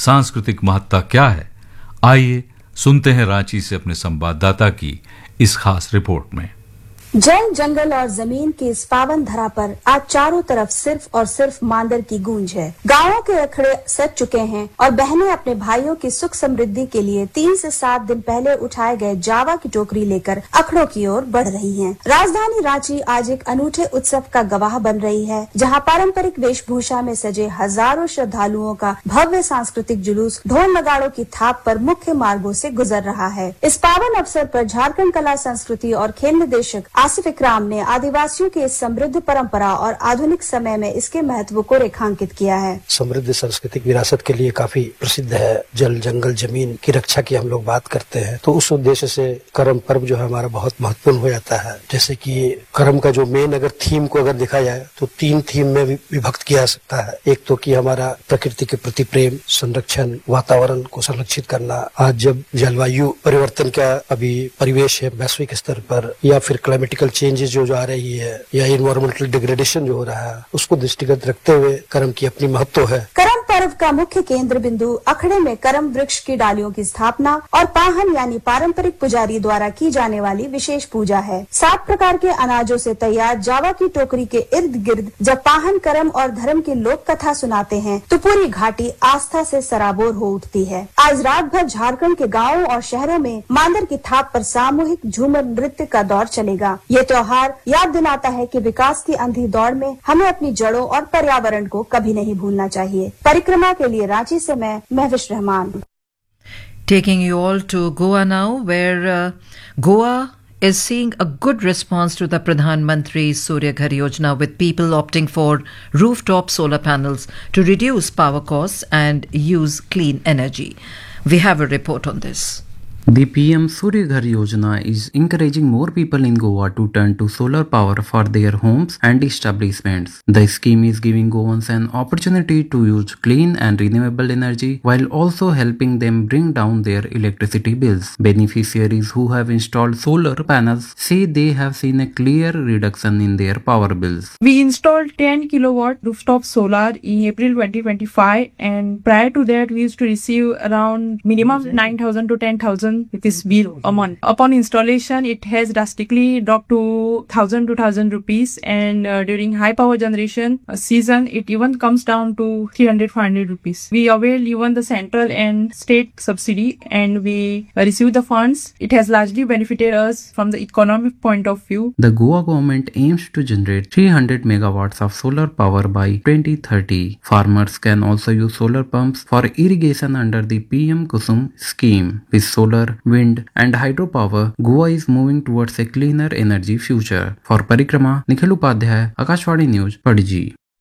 सांस्कृतिक महत्ता क्या है, आइए सुनते हैं रांची से अपने संवाददाता की इस खास रिपोर्ट में। जल, जंगल और जमीन की इस पावन धरा पर आज चारों तरफ सिर्फ और सिर्फ मांदर की गूंज है। गांवों के अखड़े सज चुके हैं और बहनें अपने भाइयों की सुख समृद्धि के लिए 3 से 7 दिन पहले उठाए गए जावा की टोकरी लेकर अखड़ों की ओर बढ़ रही हैं। राजधानी रांची आज एक अनूठे उत्सव का गवाह बन रही है, जहां पारंपरिक वेशभूषा में सजे हजारों श्रद्धालुओं का भव्य सांस्कृतिक जुलूस ढोल नगाड़ों की थाप पर मुख्य मार्गों से गुजर रहा है। इस पावन अवसर पर झारखंड कला, संस्कृति और खेल निदेशक आसिफ इकराम ने आदिवासियों की इस समृद्ध परंपरा और आधुनिक समय में इसके महत्व को रेखांकित किया है। समृद्ध सांस्कृतिक विरासत के लिए काफी प्रसिद्ध है। जल, जंगल, जमीन की रक्षा की हम लोग बात करते हैं, तो उस उद्देश्य से करम पर्व जो है हमारा बहुत महत्वपूर्ण हो जाता है। जैसे कि करम का जो मेन अगर थीम को अगर देखा जाए तो 3 थीम में विभक्त किया जा सकता है। एक तो कि हमारा प्रकृति के प्रति प्रेम, संरक्षण, वातावरण को संरक्षित करना। आज जब जलवायु परिवर्तन का अभी परिवेश है वैश्विक स्तर पर, या फिर क्लाइमेटिकल चेंजेस जो आ रही है, या इन्वायरमेंटल डिग्रेडेशन जो हो रहा है, उसको दृष्टिगत रखते हुए करम की अपनी महत्व है। करम पर्व का मुख्य केंद्र बिंदु अखड़े में करम वृक्ष की डालियों की स्थापना और पाहन यानी पारंपरिक पुजारी द्वारा की जाने वाली विशेष पूजा है। 7 प्रकार के अनाजों से तैयार जावा की टोकरी के इर्द गिर्द जब पाहन, करम और धर्म की लोक कथा सुनाते हैं तो पूरी घाटी आस्था से सराबोर हो उठती है। आज रात भर झारखंड के गाँवों और शहरों में मांदर की थाप पर सामूहिक झूमर नृत्य का दौर चलेगा। ये त्योहार याद दिलाता है कि विकास की अंधी दौड़ में हमें अपनी जड़ों और पर्यावरण को कभी नहीं भूलना चाहिए। परिक्रमा के लिए रांची से मैं Mahwish Rahman. Taking you all to Goa now, where Goa is seeing a good response to the Pradhan Mantri Surya Ghar Yojana, with people opting for rooftop solar panels to reduce power costs and use clean energy. We have a report on this. The PM Surya Ghar Yojana is encouraging more people in Goa to turn to solar power for their homes and establishments. The scheme is giving Goans an opportunity to use clean and renewable energy while also helping them bring down their electricity bills. Beneficiaries who have installed solar panels say they have seen a clear reduction in their power bills. We installed 10 kilowatt rooftop solar in April 2025, and prior to that we used to receive around minimum 9,000 to 10,000 rupees bill a month. Upon installation, it has drastically dropped to 1,000 to 1,000 rupees, and during high power generation season, it even comes down to 300-400 rupees. We avail even the central and state subsidy, and we receive the funds. It has largely benefited us from the economic point of view. The Goa government aims to generate 300 megawatts of solar power by 2030. Farmers can also use solar pumps for irrigation under the PM Kusum scheme. With solar, wind and hydropower, Goa is moving towards a cleaner energy future. For परिक्रमा, Nikhil Upadhyay, Akashvani news, Panaji.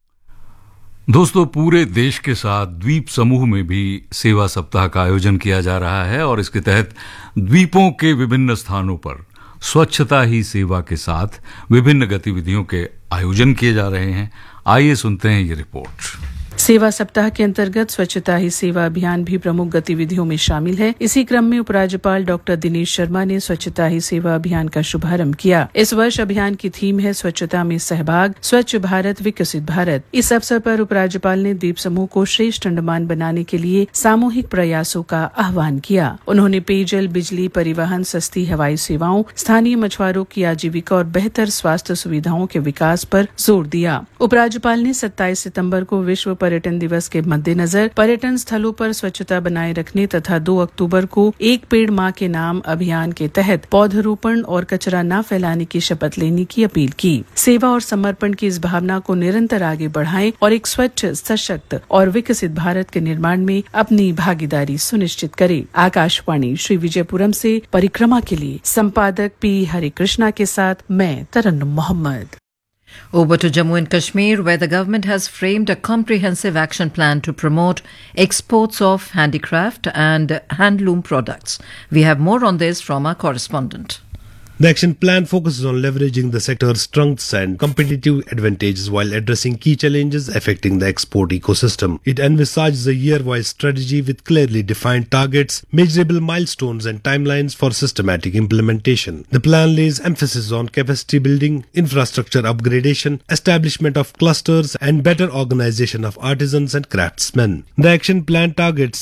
दोस्तों, पूरे देश के साथ द्वीप समूह में भी सेवा सप्ताह का आयोजन किया जा रहा है और इसके तहत द्वीपों के विभिन्न स्थानों पर स्वच्छता ही सेवा के साथ विभिन्न गतिविधियों के आयोजन किए जा रहे हैं। आइए सुनते हैं ये रिपोर्ट। सेवा सप्ताह के अंतर्गत स्वच्छता ही सेवा अभियान भी प्रमुख गतिविधियों में शामिल है। इसी क्रम में उपराज्यपाल डॉक्टर दिनेश शर्मा ने स्वच्छता ही सेवा अभियान का शुभारंभ किया। इस वर्ष अभियान की थीम है स्वच्छता में सहभाग, स्वच्छ भारत विकसित भारत। इस अवसर पर उपराज्यपाल ने द्वीप समूह को श्रेष्ठ अंडमान बनाने के लिए सामूहिक प्रयासों का आह्वान किया। उन्होंने पेयजल, बिजली, परिवहन, सस्ती हवाई सेवाओं, स्थानीय मछुआरों की आजीविका और बेहतर स्वास्थ्य सुविधाओं के विकास पर जोर दिया। उपराज्यपाल ने 27 सितम्बर को विश्व पर्यटन दिवस के मद्देनजर पर्यटन स्थलों पर स्वच्छता बनाए रखने तथा 2 अक्टूबर को एक पेड़ माँ के नाम अभियान के तहत पौधरोपण और कचरा न फैलाने की शपथ लेने की अपील की। सेवा और समर्पण की इस भावना को निरंतर आगे बढ़ाएं और एक स्वच्छ, सशक्त और विकसित भारत के निर्माण में अपनी भागीदारी सुनिश्चित करें। आकाशवाणी श्री विजयपुरम से परिक्रमा के लिए संपादक पी हरे कृष्णा के साथ मैं तरन्नुम Mohammad. Over to Jammu and Kashmir, where the government has framed a comprehensive action plan to promote exports of handicraft and handloom products. We have more on this from our correspondent. The action plan focuses on leveraging the sector's strengths and competitive advantages while addressing key challenges affecting the export ecosystem. It envisages a year-wise strategy with clearly defined targets, measurable milestones and timelines for systematic implementation. The plan lays emphasis on capacity building, infrastructure upgradation, establishment of clusters and better organization of artisans and craftsmen. The action plan targets